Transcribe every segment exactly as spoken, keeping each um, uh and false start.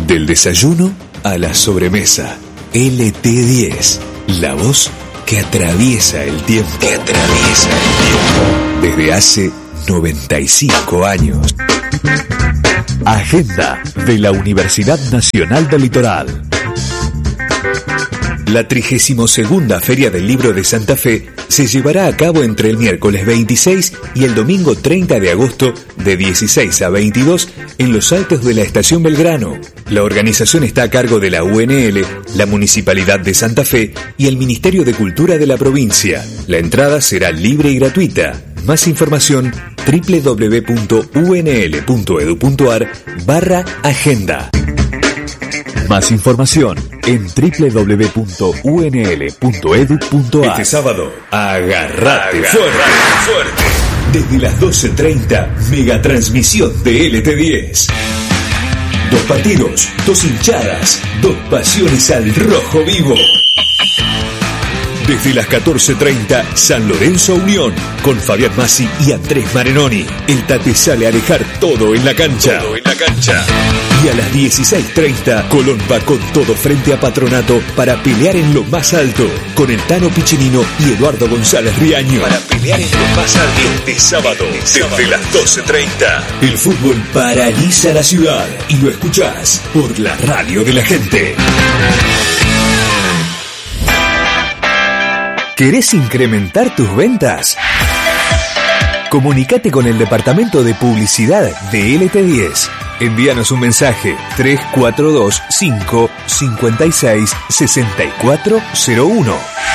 Del desayuno a la sobremesa. L T diez. La voz que atraviesa el tiempo. Que atraviesa el tiempo. Desde hace noventa y cinco años. Agenda de la Universidad Nacional del Litoral. La trigésima segunda Feria del Libro de Santa Fe se llevará a cabo entre el miércoles veintiséis y el domingo treinta de agosto de dieciséis a veintidós en los altos de la Estación Belgrano. La organización está a cargo de la U N L, la Municipalidad de Santa Fe y el Ministerio de Cultura de la provincia. La entrada será libre y gratuita. Más información doble u doble u doble u punto u n l punto e d u punto a r barra agenda. Más información en doble u doble u doble u punto u n l punto e d u punto a r. Este sábado, agarrate fuerte, fuerte. Desde las doce treinta, megatransmisión de L T diez. Dos partidos, dos hinchadas, dos pasiones al rojo vivo. Desde las catorce treinta, San Lorenzo Unión, con Fabián Massi y Andrés Marenoni. El Tate sale a dejar todo en la cancha. Todo en la cancha. Y a las dieciséis treinta, Colón va con todo frente a Patronato para pelear en lo más alto, con el Tano Piccinino y Eduardo González Riaño. Para pelear en lo más alto. Este sábado, desde las doce treinta, el fútbol paraliza la ciudad y lo escuchás por la radio de la gente. ¿Querés incrementar tus ventas? Comunicate con el departamento de publicidad de L T diez. Envíanos un mensaje tres cuatro dos cinco cinco seis seis cuatro cero uno.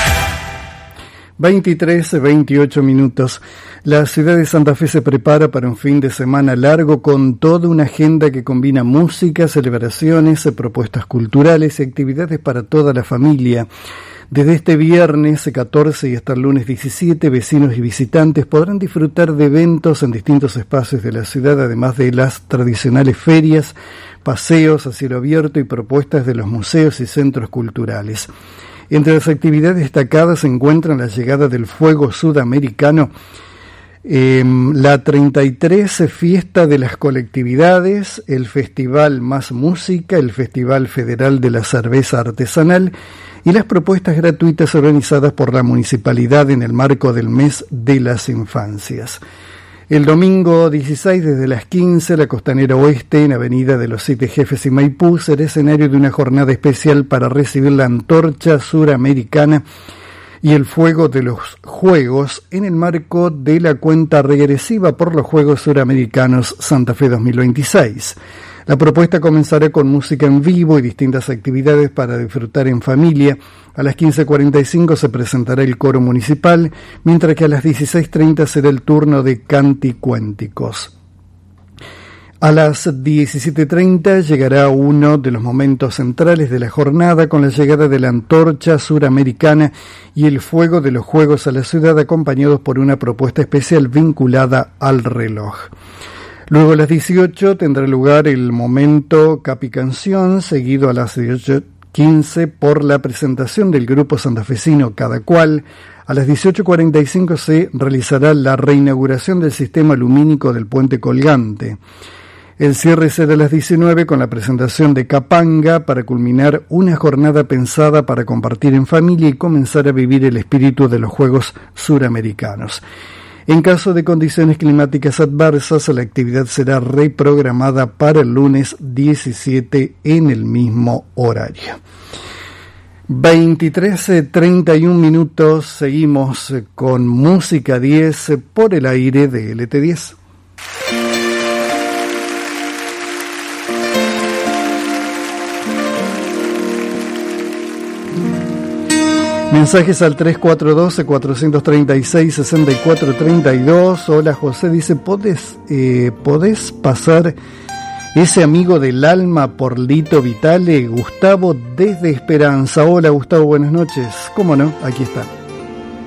veintitrés, veintiocho minutos. La ciudad de Santa Fe se prepara para un fin de semana largo con toda una agenda que combina música, celebraciones, propuestas culturales y actividades para toda la familia. Desde este viernes catorce y hasta el lunes diecisiete, vecinos y visitantes podrán disfrutar de eventos en distintos espacios de la ciudad, además de las tradicionales ferias, paseos a cielo abierto y propuestas de los museos y centros culturales. Entre las actividades destacadas se encuentran la llegada del Fuego Sudamericano, eh, la treinta y tres Fiesta de las Colectividades, el Festival Más Música, el Festival Federal de la Cerveza Artesanal y las propuestas gratuitas organizadas por la Municipalidad en el marco del Mes de las Infancias. El domingo dieciséis, desde las quince, la Costanera Oeste, en Avenida de los Siete Jefes y Maipú, será escenario de una jornada especial para recibir la Antorcha Suramericana y el Fuego de los Juegos en el marco de la cuenta regresiva por los Juegos Suramericanos Santa Fe dos mil veintiséis. La propuesta comenzará con música en vivo y distintas actividades para disfrutar en familia. A las quince cuarenta y cinco se presentará el coro municipal, mientras que a las dieciséis treinta será el turno de canticuénticos. A las diecisiete treinta llegará uno de los momentos centrales de la jornada con la llegada de la Antorcha Suramericana y el Fuego de los Juegos a la ciudad, acompañados por una propuesta especial vinculada al reloj. Luego a las dieciocho tendrá lugar el momento Capi Canción, seguido a las dieciocho quince por la presentación del grupo santafesino Cada Cual. A las dieciocho cuarenta y cinco se realizará la reinauguración del sistema lumínico del puente colgante. El cierre será a las diecinueve con la presentación de Capanga para culminar una jornada pensada para compartir en familia y comenzar a vivir el espíritu de los Juegos Suramericanos. En caso de condiciones climáticas adversas, la actividad será reprogramada para el lunes diecisiete en el mismo horario. veintitrés treinta y un minutos, seguimos con Música diez por el aire de L T diez. Mensajes al tres cuatro dos, cuatro tres seis, seis cuatro tres dos. Hola José, dice, ¿podés, eh, ¿podés pasar ese amigo del alma por Lito Vitale? Gustavo desde Esperanza. Hola Gustavo, buenas noches. ¿Cómo no? Aquí está.